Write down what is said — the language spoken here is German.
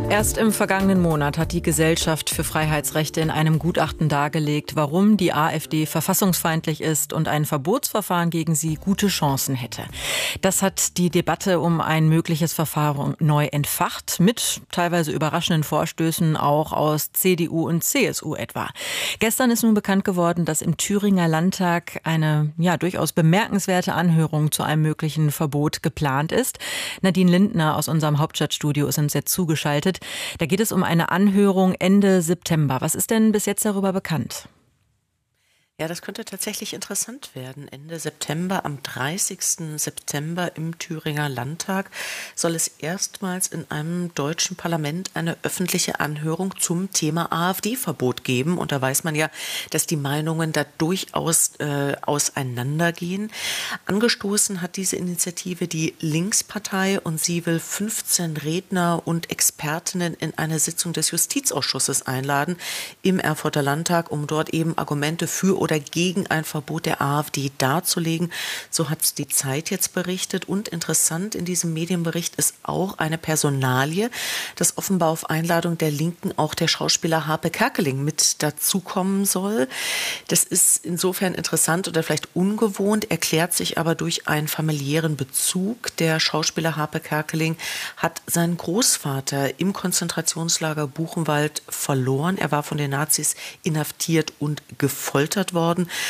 Erst im vergangenen Monat hat die Gesellschaft für Freiheitsrechte in einem Gutachten dargelegt, warum die AfD verfassungsfeindlich ist und ein Verbotsverfahren gegen sie gute Chancen hätte. Das hat die Debatte um ein mögliches Verfahren neu entfacht, mit teilweise überraschenden Vorstößen auch aus CDU und CSU etwa. Gestern ist nun bekannt geworden, dass im Thüringer Landtag eine durchaus bemerkenswerte Anhörung zu einem möglichen Verbot geplant ist. Nadine Lindner aus unserem Hauptstadtstudio ist uns jetzt zugeschaltet. Da geht es um eine Anhörung Ende September. Was ist denn bis jetzt darüber bekannt? Ja, das könnte tatsächlich interessant werden. Ende September, am 30. September im Thüringer Landtag soll es erstmals in einem deutschen Parlament eine öffentliche Anhörung zum Thema AfD-Verbot geben. Und da weiß man ja, dass die Meinungen da durchaus auseinandergehen. Angestoßen hat diese Initiative die Linkspartei und sie will 15 Redner und Expertinnen in eine Sitzung des Justizausschusses einladen im Erfurter Landtag, um dort eben Argumente für oder gegen ein Verbot der AfD darzulegen. So hat es die Zeit jetzt berichtet. Und interessant in diesem Medienbericht ist auch eine Personalie, dass offenbar auf Einladung der Linken auch der Schauspieler Harpe Kerkeling mit dazukommen soll. Das ist insofern interessant oder vielleicht ungewohnt, erklärt sich aber durch einen familiären Bezug. Der Schauspieler Harpe Kerkeling hat seinen Großvater im Konzentrationslager Buchenwald verloren. Er war von den Nazis inhaftiert und gefoltert worden.